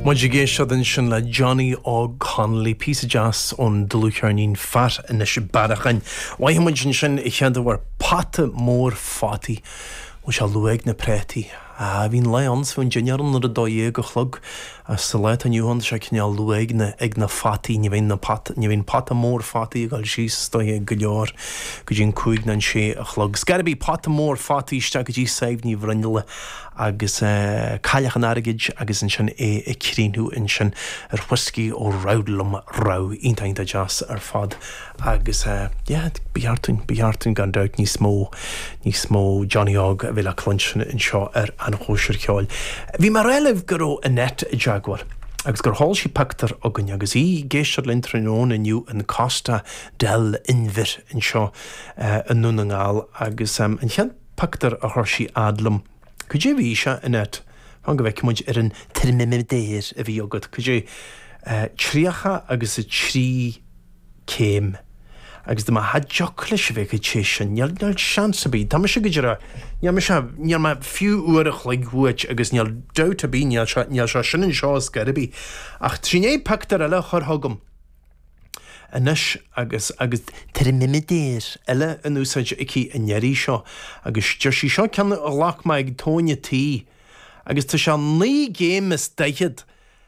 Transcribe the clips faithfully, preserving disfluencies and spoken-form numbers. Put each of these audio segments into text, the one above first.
Muid géistead sin le Johnny ó Connolly písa jazz ón dulúcearnín fat in is barachan. Waithe muid sin I cheantar pata mór fátaí ó se luag na prétaí. A bhín le ans fún Junior na a dóé go chlog a sa leit a nniuhan se cinneal luag na ag na fátaí ní bhín na pat ní bhín pata mór fátaí gáil síos dóé go leor go dtín cúig na sé a chlog. Scarabí pata mór fátaí iste go dtí saibh ní bhrinneile agus cailleach an airgid agus in sin é i críú in sin ar whisky ó raudlam rá iontainta jazz ar fad agus bíartún bíartún gan deit ní smó ní smó Johnny Og a bhfuil a clunsin in seo ar an chóisiir ceáil. Bhí mar eileh go a net a jaguar agus gur háil sí pactar agan agus í géistear lintranón iniu an Costa del Inver in seo an nún an gáil agus an chean pactar a thuirsí adlam. Could you be sha in it? Hang go much er an termimidéir a bhí agad. Could you tríacha agus a trí céim agus de ma had jocklish vegetation. Niall niall chance be. Tá me se gidra. Niall me se niall ma few uach like which agus niall doubt a be niall niall sha shin sha scarabí. Ach tríné pactar eile chur hagam. Anis agus agus termimidéir eile an úsáid ici a neirí seo agus deir sí seo ceann a lach maid tóine tí agus tá se ní géim is daichead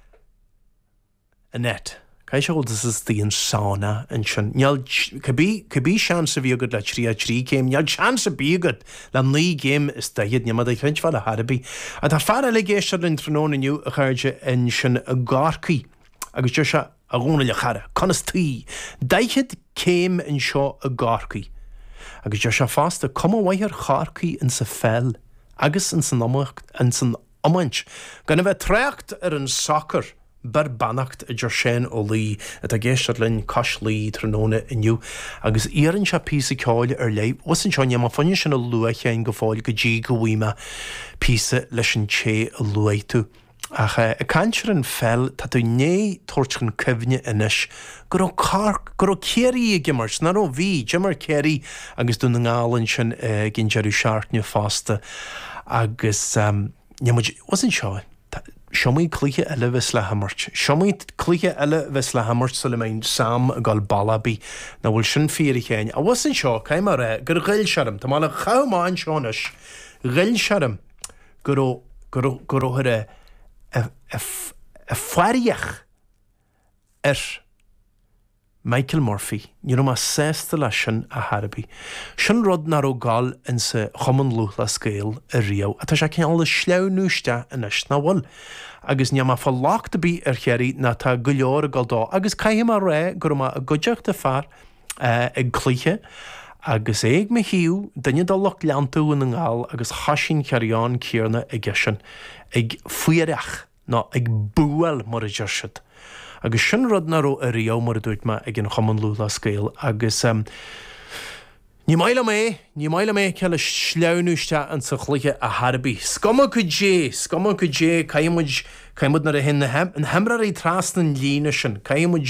a net. Cai se this is tíon sána an sin. Neall cabbí sean sa bhí agad le trí a trí céim, neall sean sa bí agad le ní géim is daichead ní mad a chreint fáil a harabí. A tá fear eile géistear in trónón iniu a chuirde in sin a gárcaí agus deir se a gúna le chara, conas tí. Daichead céim in seo a gárcaí. Agus deir se fásta cum bhaithar chárcaí in sa fel agus in san amacht in san amaint. Gan bheith tréacht ar an soccer bar bannacht a deir sin ó lí a tá géistear linn cos lí tróna iniu agus íann se písa ceáil ar leib wasan seo neam fanne sin a luachéin go fáil go dtí go bhuaime písa leis an ché a luaitú. Ach a cantir an fel tá tú né tuirtchan cibhne inis gur ó carc gur ó céirí a gimmars ná ó bhí Jimmar céirí agus dú na ngálann sin gin jeú seaartne fásta agus wasan seo Seomí clíthe eile bheits le hamart. Seomí clíthe eile bheits le hamart sa le main sam a gáil balabí na bhfuil sin fíri chéin. A wasan seo caiim mar ré gur ghill searm tá mála chaáin seonis ghill searm gur ó gur ó thuire a foiríoch ar Michael Murphy. Ní má sésta lei sin a harabí. Sin rud nar ó gáil in sa chuman luach le scéal a riamh a tá sé ceann le sleanúiste inis na bhfuil. Agus ní má fá láchta bí ar chéirí na tá go leor a gáil dá. Agus caiim mar ré gur má a goideach de fear ag clíthe agus éag me hiú daine dá lech leantú in an gáil agus chasin chearán céarna a gceisian ag fuireach ná ag búil mar a deirsead. Agus sin rud na ró a riamh mar a dúirt me ag an chuman luach le scéal agus ní maile mé ní maile mé ce le sleanúiste an sa chluiche a harabí. Scoma go dé scoma go dé caiimmuid caiimmuid nar a hin an hemrar í trasna líne sin caiimmuid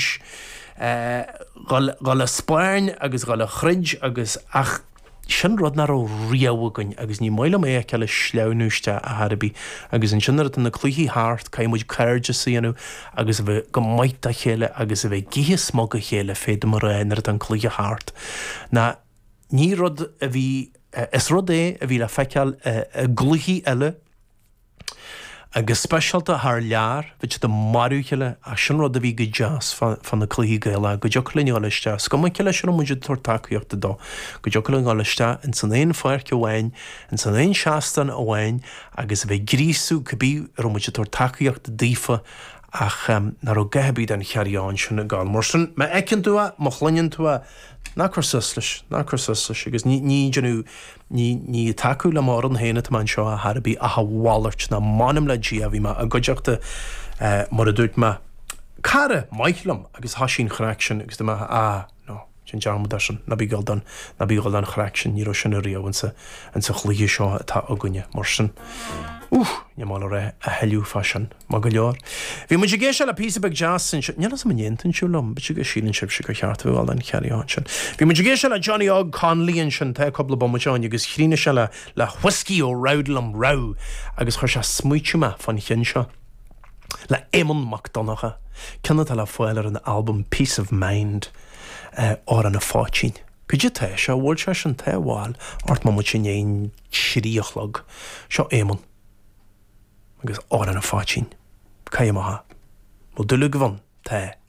gáil a spáin agus gáil a chrid agus ach sin rud nar ó riamhagain agus ní maile mé ce le sleanúiste a harabí agus an sinnar an na clúthaí háart caiimmuid cairde saanú agus bheith go maith a chéile agus a bheith gíthe smog a chéile féidir mar réinar an clúthaí háart. Na ní rud a bhí is rud é a bhí le feiceáil a glúthaí eile agus speisialta th lear bheit de marúcheile a sin rud a bhí go jazz fan na clúthaí gaile go deoclainn gáiliste. Scoma ceile sin muidir tuairtaíochtta dó go deoclainn gáiliste in san éon foiirce bhhain in san éon seastan a bhhain agus bheith grísú cabbí ar muidir tuairtaíochtta dífa ach nar ó gaibíd an chearán sin na gáil mar sin me ecinn tú a mo chluinn tú a ná chususlis ná chususlis agus ní ní genú ní ní taú le mar an héine man seo a harabí a bháirt na manam le dí a bhí me a goideachta mar a dúirt me cara maithlam agus hasín chreaction agus de a nó sin dearmad sin na bí gáil don na bí gáil an chreaction ní sin a riamh an sa chlíí seo atá a gcuine mar sin. Úh, ní mála ré a heiliú fashion má go leor. Bhí muidir géis se le písa bag jazz sin nelas am néantain siúlam, bit go sílann sib se go cheartú bháil an chearíán sin. Bhí muidir géis se le Johnny Og Connolly sin tá coppla bomteáin agus chríne se le le whisky ó raudlam rá agus chuir se smuitiúma fan chin seo. le Eamon McDonagha cinna tal le foiil ar an album Peace of Mind á an na fátín. Could you tell seo bhil se an taháil ort má mu sin éon tríochlog seo Eamon agus á an na fátín. Caiim ha. Bhil dúla go bhain ta.